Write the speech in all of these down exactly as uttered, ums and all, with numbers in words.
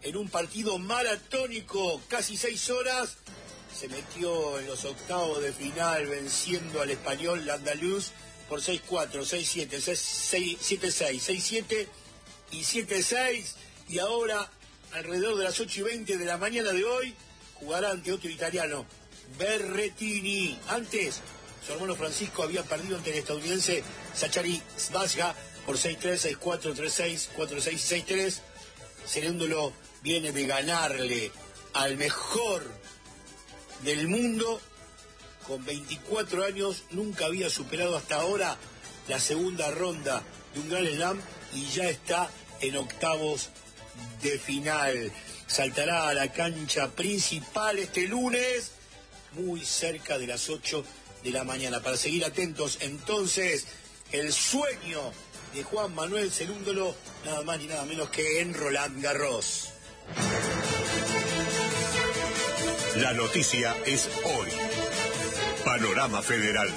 en un partido maratónico, casi seis horas, se metió en los octavos de final venciendo al Español andaluz por seis cuatro, seis siete, siete seis, seis siete y siete seis. Y ahora, alrededor de las ocho y veinte de la mañana de hoy, jugará ante otro italiano, Berrettini. Antes, su hermano Francisco había perdido ante el estadounidense Zachary Svazga por seis tres, seis cuatro, tres seis, cuatro seis, seis tres. Cerúndolo viene de ganarle al mejor del mundo. Con veinticuatro años, nunca había superado hasta ahora la segunda ronda de un Grand Slam y ya está en octavos de final. Saltará a la cancha principal este lunes, muy cerca de las ocho de la mañana. Para seguir atentos, entonces, el sueño de Juan Manuel Cerúndolo, nada más ni nada menos que en Roland Garros. La noticia es hoy. Panorama Federal.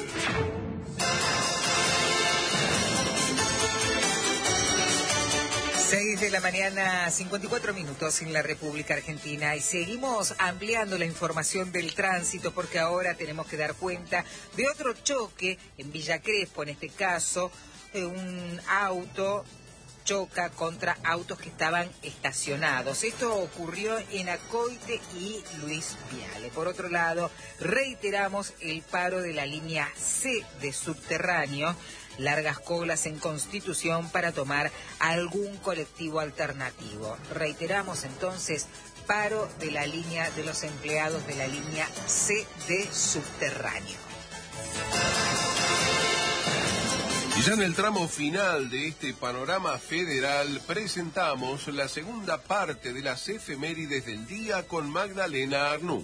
seis de la mañana, cincuenta y cuatro minutos en la República Argentina, y seguimos ampliando la información del tránsito porque ahora tenemos que dar cuenta de otro choque en Villa Crespo. En este caso, un auto choca contra autos que estaban estacionados. Esto ocurrió en Acoite y Luis Viale. Por otro lado, reiteramos el paro de la línea C de subterráneo. Largas colas en Constitución para tomar algún colectivo alternativo. Reiteramos entonces, paro de la línea de los empleados de la línea C de subterráneo. Y ya en el tramo final de este panorama federal presentamos la segunda parte de las efemérides del día con Magdalena Arnú.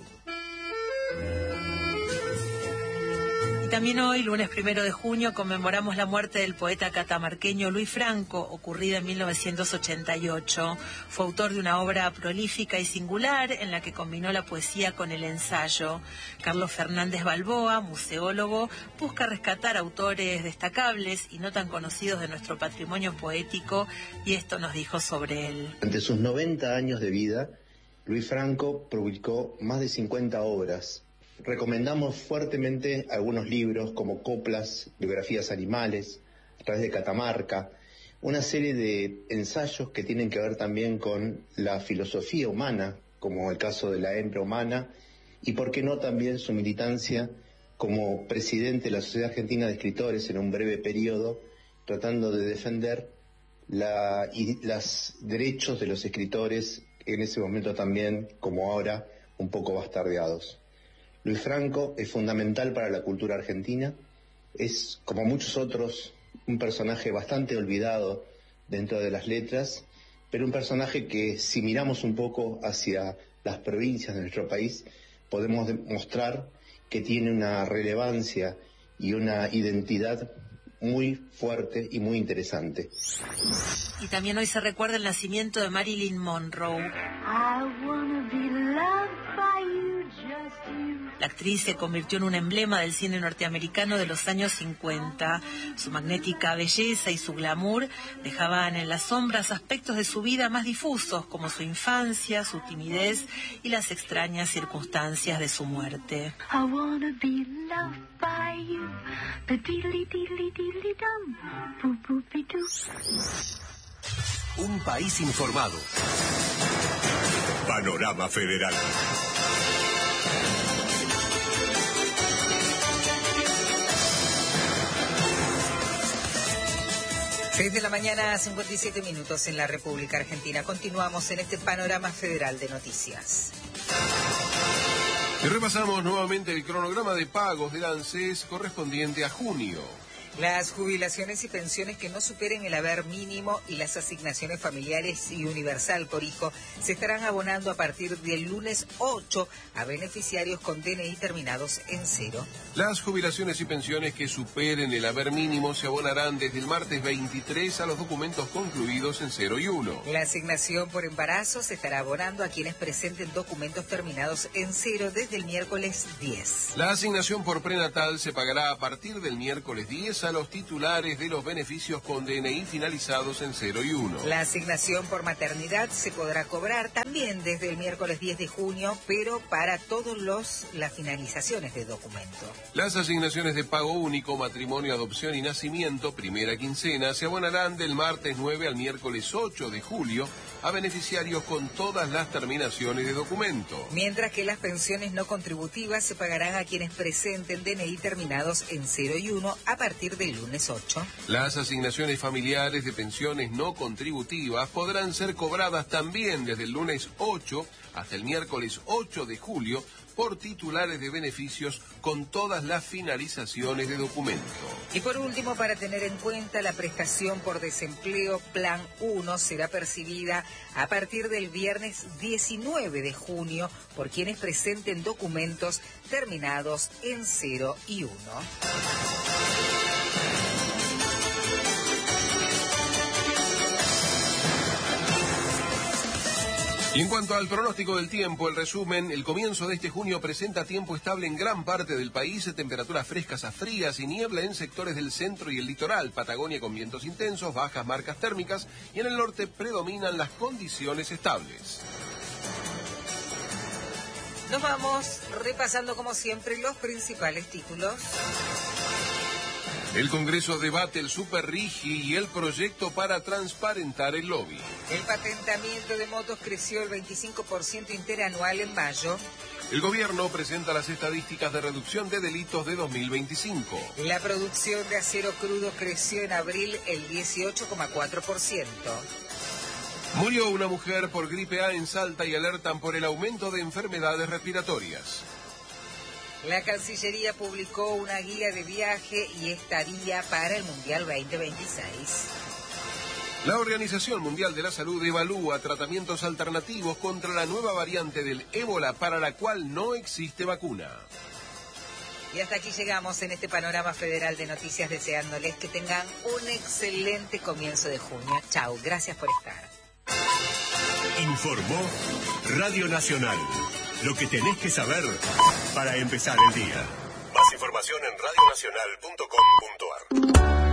Y también hoy, lunes primero de junio, conmemoramos la muerte del poeta catamarqueño Luis Franco, ocurrida en mil novecientos ochenta y ocho. Fue autor de una obra prolífica y singular en la que combinó la poesía con el ensayo. Carlos Fernández Balboa, museólogo, busca rescatar autores destacables y no tan conocidos de nuestro patrimonio poético, y esto nos dijo sobre él. Ante sus noventa años de vida, Luis Franco publicó más de cincuenta obras. Recomendamos fuertemente algunos libros como Coplas, Biografías Animales, A través de Catamarca, una serie de ensayos que tienen que ver también con la filosofía humana, como el caso de la hembra humana, y por qué no también su militancia como presidente de la Sociedad Argentina de Escritores en un breve periodo, tratando de defender la, y los derechos de los escritores, en ese momento también, como ahora, un poco bastardeados. Luis Franco es fundamental para la cultura argentina, es, como muchos otros, un personaje bastante olvidado dentro de las letras, pero un personaje que, si miramos un poco hacia las provincias de nuestro país, podemos demostrar que tiene una relevancia y una identidad muy fuerte y muy interesante. Y también hoy se recuerda el nacimiento de Marilyn Monroe. La actriz se convirtió en un emblema del cine norteamericano de los años cincuenta. Su magnética belleza y su glamour dejaban en las sombras aspectos de su vida más difusos, como su infancia, su timidez y las extrañas circunstancias de su muerte. Un país informado. Panorama Federal. seis de la mañana, cincuenta y siete minutos en la República Argentina. Continuamos en este panorama federal de noticias. Y repasamos nuevamente el cronograma de pagos del ANSES correspondiente a junio. Las jubilaciones y pensiones que no superen el haber mínimo y las asignaciones familiares y universal por hijo se estarán abonando a partir del lunes ocho a beneficiarios con D N I terminados en cero. Las jubilaciones y pensiones que superen el haber mínimo se abonarán desde el martes veintitrés a los documentos concluidos en cero y uno. La asignación por embarazo se estará abonando a quienes presenten documentos terminados en cero desde el miércoles diez. La asignación por prenatal se pagará a partir del miércoles diez a los titulares de los beneficios con D N I finalizados en cero y uno. La asignación por maternidad se podrá cobrar también también desde el miércoles diez de junio, pero para todas las finalizaciones de documento. Las asignaciones de pago único, matrimonio, adopción y nacimiento, primera quincena, se abonarán del martes nueve al miércoles ocho de julio a beneficiarios con todas las terminaciones de documento. Mientras que las pensiones no contributivas se pagarán a quienes presenten D N I terminados en cero y uno a partir del lunes ocho. Las asignaciones familiares de pensiones no contributivas podrán ser cobradas también desde el lunes ocho hasta el miércoles ocho de julio por titulares de beneficios con todas las finalizaciones de documento. Y por último, para tener en cuenta, la prestación por desempleo Plan uno será percibida a partir del viernes diecinueve de junio por quienes presenten documentos terminados en cero y uno. Y en cuanto al pronóstico del tiempo, el resumen, el comienzo de este junio presenta tiempo estable en gran parte del país, temperaturas frescas a frías y niebla en sectores del centro y el litoral, Patagonia con vientos intensos, bajas marcas térmicas, y en el norte predominan las condiciones estables. Nos vamos repasando como siempre los principales títulos. El Congreso debate el Superrigi y el proyecto para transparentar el lobby. El patentamiento de motos creció el veinticinco por ciento interanual en mayo. El gobierno presenta las estadísticas de reducción de delitos de dos mil veinticinco. La producción de acero crudo creció en abril el dieciocho coma cuatro por ciento. Murió una mujer por gripe A en Salta y alertan por el aumento de enfermedades respiratorias. La Cancillería publicó una guía de viaje y estadía para el Mundial veinte veintiséis. La Organización Mundial de la Salud evalúa tratamientos alternativos contra la nueva variante del ébola para la cual no existe vacuna. Y hasta aquí llegamos en este panorama federal de noticias, deseándoles que tengan un excelente comienzo de junio. Chau, gracias por estar. Informó Radio Nacional. Lo que tenés que saber para empezar el día. Más información en radio nacional punto com punto a r.